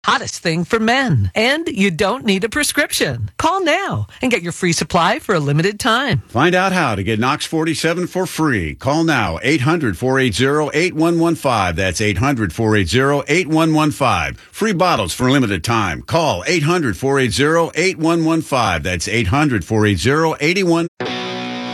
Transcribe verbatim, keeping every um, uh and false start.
Hottest thing for men. And you don't need a prescription. Call now and get your free supply for a limited time. Find out how to get Knox forty-seven for free. Call now, eight hundred, four eight zero, eight one one five. That's eight hundred, four eight zero, eight one one five. Free bottles for a limited time. Call eight hundred, four eight zero, eight one one five. That's eight hundred, four eight zero, eight one one five.